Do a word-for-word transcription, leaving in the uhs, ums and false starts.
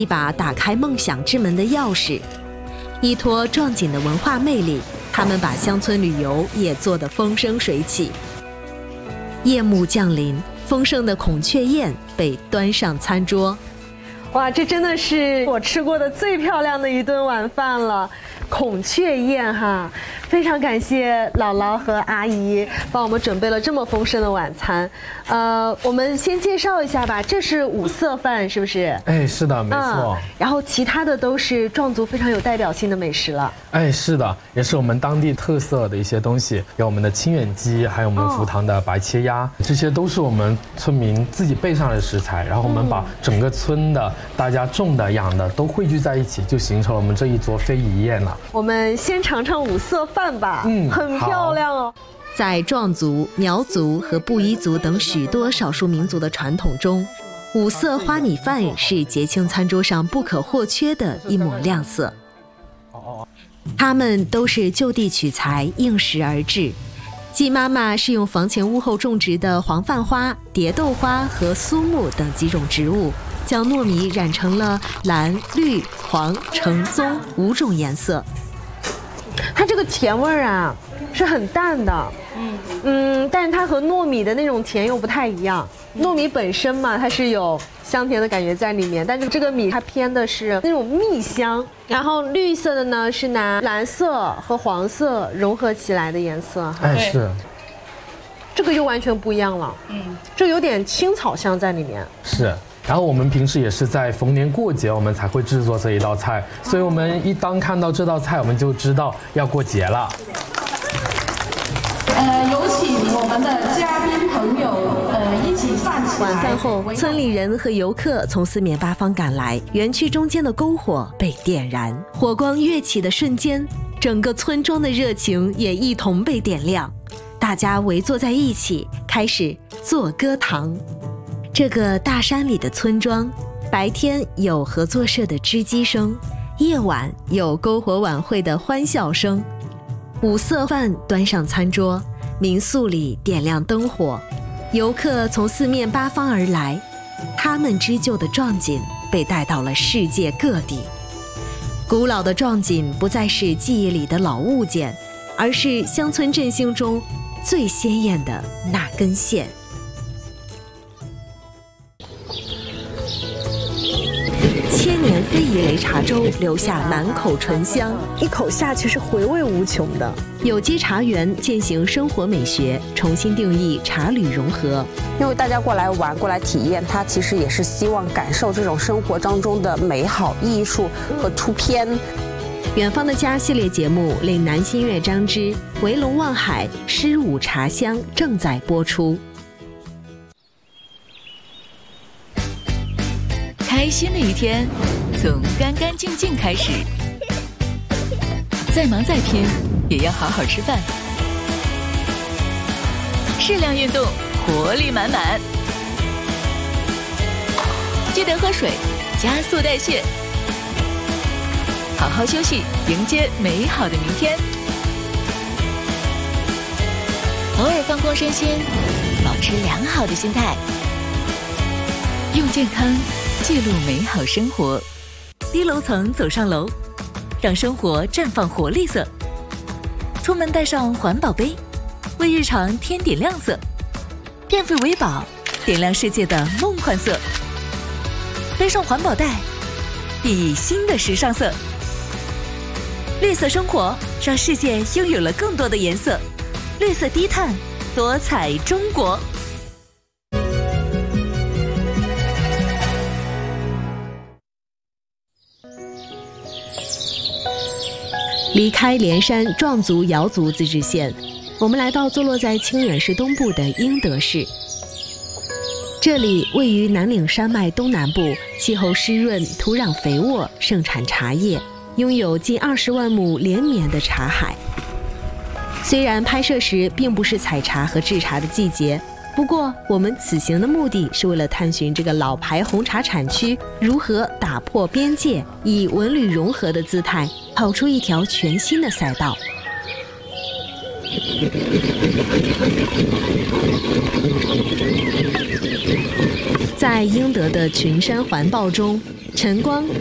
一把打开梦想之门的钥匙。依托壮锦的文化魅力，他们把乡村旅游也做得风生水起。夜幕降临，丰盛的孔雀宴被端上餐桌。哇，这真的是我吃过的最漂亮的一顿晚饭了，孔雀宴哈！非常感谢姥姥和阿姨帮我们准备了这么丰盛的晚餐。呃，我们先介绍一下吧，这是五色饭是不是？ 哎，是的，没错、嗯。 然后其他的都是壮族非常有代表性的美食了。 哎，是的，也是我们当地特色的一些东西，有我们的清远鸡，还有我们福塘的白切鸭，哦、这些都是我们村民自己备上的食材。然后我们把整个村的、嗯、大家种的、养的都汇聚在一起，就形成了我们这一桌非遗宴了。 我们先尝尝五色饭吧，嗯，很漂亮哦。在壮族、苗族和布依族等许多少数民族的传统中，五色花米饭是节庆餐桌上不可或缺的一抹亮色。它们都是就地取材，应时而制。季妈妈是用房前屋后种植的黄饭花、蝶豆花和苏木等几种植物，将糯米染成了蓝、绿、黄、橙、棕五种颜色。它这个甜味儿啊是很淡的，嗯嗯，但是它和糯米的那种甜又不太一样。糯米本身嘛，它是有香甜的感觉在里面，但是这个米它偏的是那种蜜香。然后绿色的呢是拿蓝色和黄色融合起来的颜色。 哎，是。 这个又完全不一样了，嗯，这有点青草香在里面。 是。然后我们平时也是在逢年过节我们才会制作这一道菜，所以我们一当看到这道菜，我们就知道要过节了。 呃，有请我们的嘉宾朋友，呃，一起站起来。 晚饭后，村里人和游客从四面八方赶来，园区中间的篝火被点燃，火光跃起的瞬间，整个村庄的热情也一同被点亮。大家围坐在一起，开始做歌堂。这个大山里的村庄，白天有合作社的织机声，夜晚有篝火晚会的欢笑声。五色饭端上餐桌，民宿里点亮灯火，游客从四面八方而来，他们织就的壮锦被带到了世界各地。古老的壮锦不再是记忆里的老物件，而是乡村振兴中最鲜艳的那根线。千年非遗擂茶粥留下满口醇香，一口下去是回味无穷的。有机茶园践行生活美学，重新定义茶旅融合。 因为大家过来玩，过来体验，它其实也是希望感受这种生活当中的美好、艺术和出片。 远方的家系列节目《岭南新月张之围龙望海诗舞茶香》正在播出。 开心的一天从干干净净开始，再忙再拼也要好好吃饭，适量运动，活力满满，记得喝水，加速代谢，好好休息，迎接美好的明天。偶尔放空身心，保持良好的心态，用健康记录美好生活。低楼层走上楼，让生活绽放活力色。出门带上环保杯，为日常添点亮色。变废为宝，点亮世界的梦幻色。背上环保袋，熠熠新的时尚色。绿色生活，让世界拥有了更多的颜色。绿色低碳，多彩中国。离开连山壮族瑶族自治县，我们来到坐落在清远市东部的英德市。这里位于南岭山脉东南部，气候湿润，土壤肥沃，盛产茶叶，拥有近二十万亩连绵的茶海。虽然拍摄时并不是采茶和制茶的季节，不过我们此行的目的是为了探寻这个老牌红茶产区如何打破边界，以文旅融合的姿态跑出一条全新的赛道。在英德的群山环抱中， 晨光